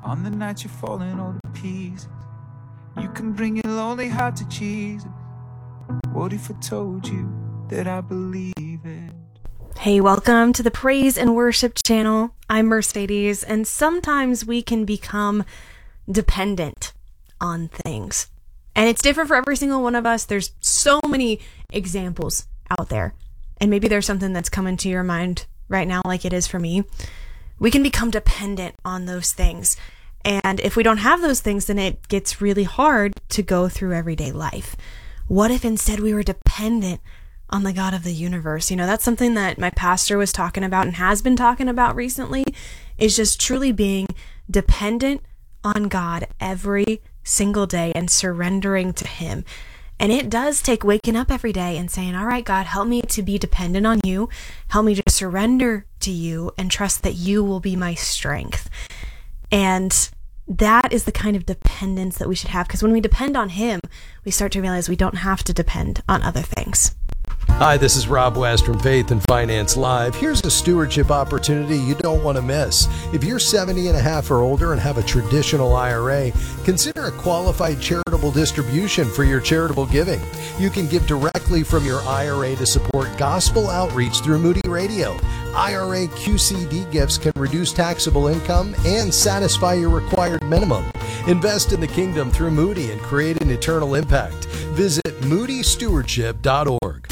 On the night you're falling all to pieces, you can bring your lonely heart to Jesus. What if I told you that I believe it? Hey, welcome to the Praise and Worship channel. I'm Mercedes, and sometimes we can become dependent on things. And it's different for every single one of us. There's so many examples out there. And maybe there's something that's coming to your mind right now like it is for me. We can become dependent on those things. And if we don't have those things, then it gets really hard to go through everyday life. What if instead we were dependent on the God of the universe? You know, that's something that my pastor was talking about and has been talking about recently, is just truly being dependent on God every single day and surrendering to Him. And it does take waking up every day and saying, all right, God, help me to be dependent on you. Help me to surrender to you and trust that you will be my strength. And that is the kind of dependence that we should have, because when we depend on Him, we start to realize we don't have to depend on other things. Hi, this is Rob West from Faith and Finance Live. Here's a stewardship opportunity you don't want to miss. If you're 70 and a half or older and have a traditional IRA, consider a qualified charitable distribution for your charitable giving. You can give directly from your IRA to support gospel outreach through Moody Radio. IRA QCD gifts can reduce taxable income and satisfy your required minimum. Invest in the kingdom through Moody and create an eternal impact. Visit moodystewardship.org.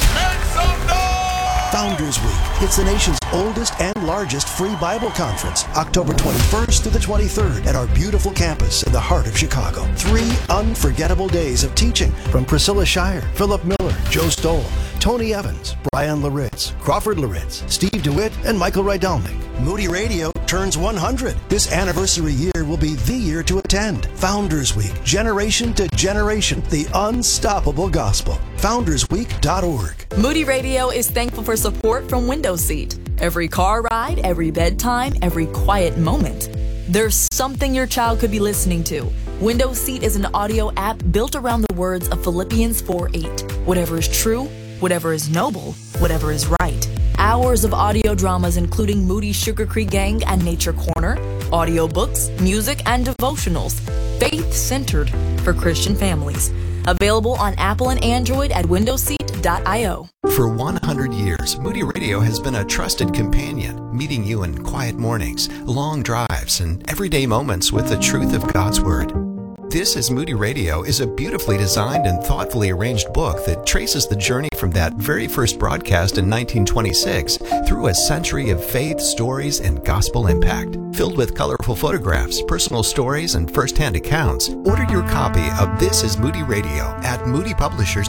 Founders Week. It's the nation's oldest and largest free Bible conference, October 21st through the 23rd at our beautiful campus in the heart of Chicago. 3 unforgettable days of teaching from Priscilla Shire, Philip Miller, Joe Stoll, Tony Evans, Brian Laritz, Crawford Laritz, Steve DeWitt, and Michael Rydalnik. Moody Radio turns 100. This anniversary year will be the year to attend. Founders Week, generation to generation, the unstoppable gospel. FoundersWeek.org. Moody Radio is thankful for support from Window Seat. Every car ride, every bedtime, every quiet moment. There's something your child could be listening to. Window Seat is an audio app built around the words of Philippians 4:8. Whatever is true, whatever is noble, whatever is right. Hours of audio dramas including Moody's Sugar Creek Gang and Nature Corner, audiobooks, music, and devotionals. Faith-centered for Christian families. Available on Apple and Android at windowseat.io. For 100 years, Moody Radio has been a trusted companion, meeting you in quiet mornings, long drives, and everyday moments with the truth of God's Word. This is Moody Radio is a beautifully designed and thoughtfully arranged book that traces the journey from that very first broadcast in 1926 through a century of faith, stories, and gospel impact. Filled with colorful photographs, personal stories, and first-hand accounts, order your copy of This is Moody Radio at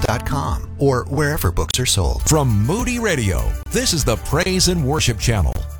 moodypublishers.com or wherever books are sold. From Moody Radio, this is the Praise and Worship Channel.